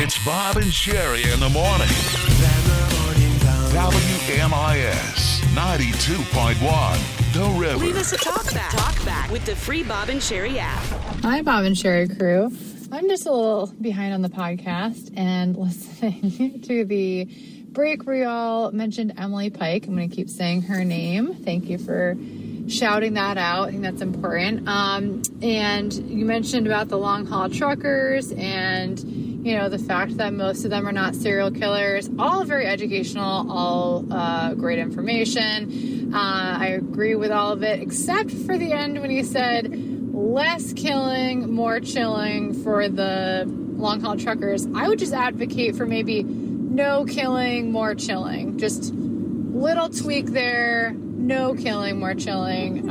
It's Bob and Sherry in the morning. WMIS 92.1, The River. Leave us a talk back with the free Bob and Sherry app. Hi, Bob and Sherry crew. I'm just a little behind on the podcast and listening to the break where y'all mentioned Emily Pike. I'm going to keep saying her name. Thank you for shouting that out. I think that's important. And you mentioned about the long haul truckers and, you know, the fact that most of them are not serial killers. All very educational, all great information. I agree with all of it, except for the end when you said less killing, more chilling for the long haul truckers. I would just advocate for maybe no killing, more chilling. Just little tweak there. No killing, more chilling.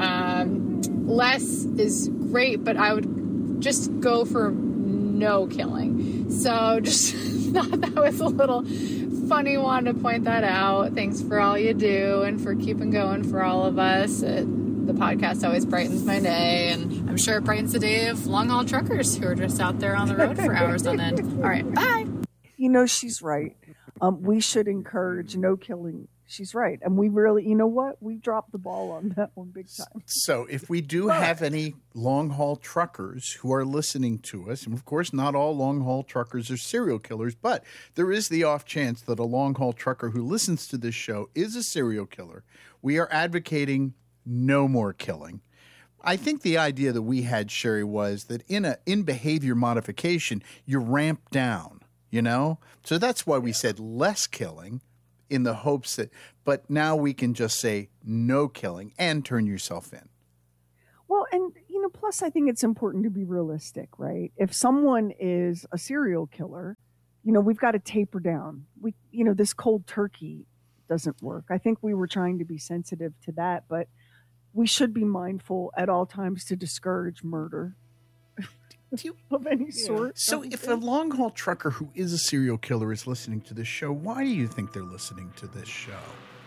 Less is great, but I would just go for no killing. So just thought that was a little funny one to point that out. Thanks for all you do and for keeping going for all of us. The podcast always brightens my day, and I'm sure it brightens the day of long haul truckers who are just out there on the road for hours on end. All right, bye. You know, she's right. We should encourage no killing. She's right. And we really, you know what? We dropped the ball on that one big time. So if we do have any long-haul truckers who are listening to us, and of course not all long-haul truckers are serial killers, but there is the off chance that a long-haul trucker who listens to this show is a serial killer, we are advocating no more killing. I think the idea that we had, Sherry, was that in behavior modification, you ramp down, you know? So that's why we said less killing, in the hopes that, but now we can just say no killing and turn yourself in. Well, and, you know, plus I think it's important to be realistic, right? If someone is a serial killer, you know, we've got to taper down. This cold turkey doesn't work. I think we were trying to be sensitive to that, but we should be mindful at all times to discourage murder. Of any sort. So if a long-haul trucker who is a serial killer is listening to this show, why do you think they're listening to this show?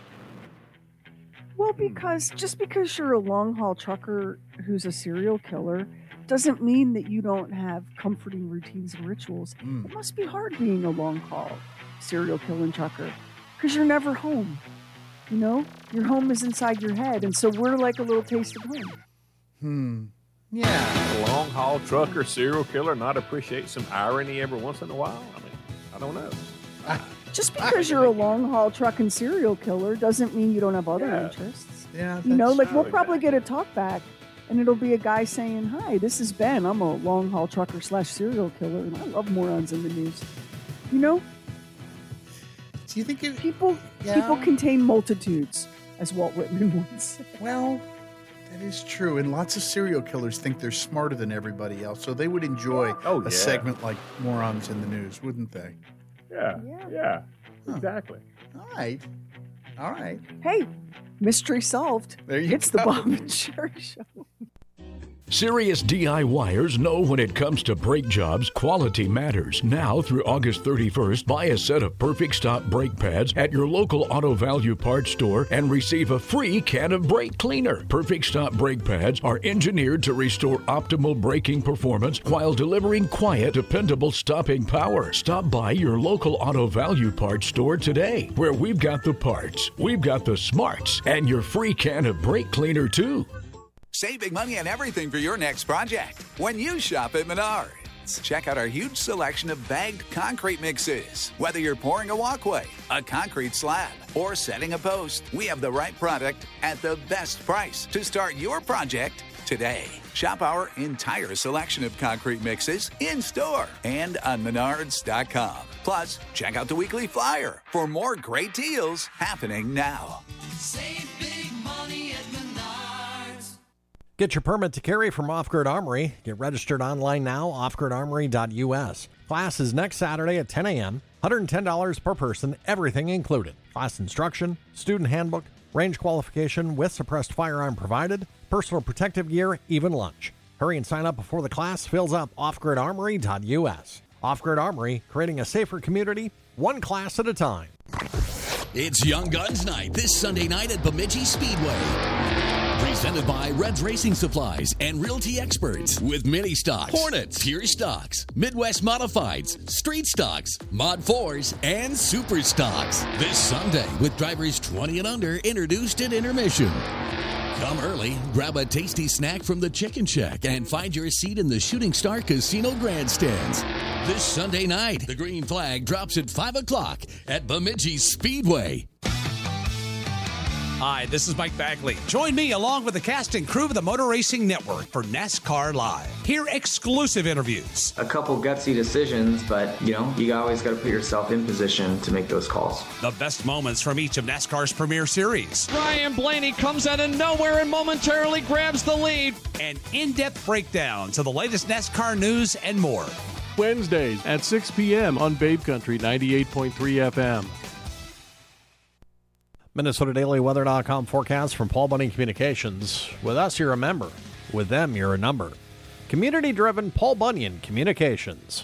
Well, because you're a long-haul trucker who's a serial killer doesn't mean that you don't have comforting routines and rituals. It must be hard being a long-haul serial killing trucker because you're never home. You know? Your home is inside your head, and so we're like a little taste of home. Yeah. A long-haul trucker, serial killer, not appreciate some irony every once in a while? I mean, I don't know. Just because you're a long-haul truck and serial killer doesn't mean you don't have other interests. Yeah, you know, like we'll probably get a talk back, and it'll be a guy saying, "Hi, this is Ben. I'm a long-haul trucker / serial killer, and I love morons in the news." You know? Do you think people contain multitudes, as Walt Whitman once said. Well, that is true, and lots of serial killers think they're smarter than everybody else, so they would enjoy a segment like Morons in the News, wouldn't they? Yeah. Exactly. All right. Hey, mystery solved. There you go. It's the Bob and Sherry Show. Serious DIYers know when it comes to brake jobs, quality matters. Now through August 31st, buy a set of Perfect Stop brake pads at your local Auto Value Parts store and receive a free can of brake cleaner. Perfect Stop brake pads are engineered to restore optimal braking performance while delivering quiet, dependable stopping power. Stop by your local Auto Value Parts store today, where we've got the parts, we've got the smarts, and your free can of brake cleaner too. Save big money on everything for your next project when you shop at Menards. Check out our huge selection of bagged concrete mixes. Whether you're pouring a walkway, a concrete slab, or setting a post, we have the right product at the best price to start your project today. Shop our entire selection of concrete mixes in-store and on Menards.com. Plus, check out the weekly flyer for more great deals happening now. Save big money at Menards. Get your permit to carry from Off Grid Armory. Get registered online now, offgridarmory.us. Class is next Saturday at 10 a.m., $110 per person, everything included. Class instruction, student handbook, range qualification with suppressed firearm provided, personal protective gear, even lunch. Hurry and sign up before the class fills up, offgridarmory.us. Off Grid Armory, creating a safer community, one class at a time. It's Young Guns Night this Sunday night at Bemidji Speedway. Presented by Reds Racing Supplies and Realty Experts with Mini Stocks, Hornets, Pure Stocks, Midwest Modifieds, Street Stocks, Mod 4s, and Super Stocks. This Sunday with drivers 20 and under introduced at intermission. Come early, grab a tasty snack from the Chicken Shack, and find your seat in the Shooting Star Casino grandstands. This Sunday night, the green flag drops at 5 o'clock at Bemidji Speedway. Hi, this is Mike Bagley. Join me along with the cast and crew of the Motor Racing Network for NASCAR Live. Hear exclusive interviews. A couple gutsy decisions, but, you always got to put yourself in position to make those calls. The best moments from each of NASCAR's premier series. Ryan Blaney comes out of nowhere and momentarily grabs the lead. And in-depth breakdowns of the latest NASCAR news and more. Wednesdays at 6 p.m. on Babe Country 98.3 FM. MinnesotaDailyWeather.com forecast from Paul Bunyan Communications. With us, you're a member. With them, you're a number. Community-driven Paul Bunyan Communications.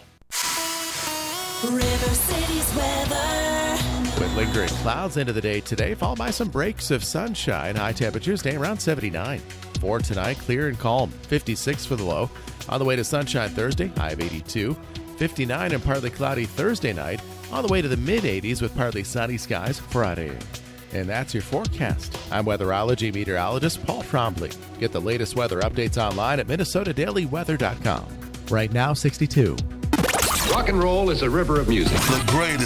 River City's weather. With lingering clouds into the day today, followed by some breaks of sunshine. High temperatures stay around 79. For tonight, clear and calm. 56 for the low. On the way to sunshine Thursday, high of 82. 59 and partly cloudy Thursday night. On the way to the mid-80s with partly sunny skies Friday. And that's your forecast. I'm weatherology meteorologist Paul Trombley. Get the latest weather updates online at MinnesotaDailyWeather.com. Right now, 62. Rock and roll is a river of music. The greatest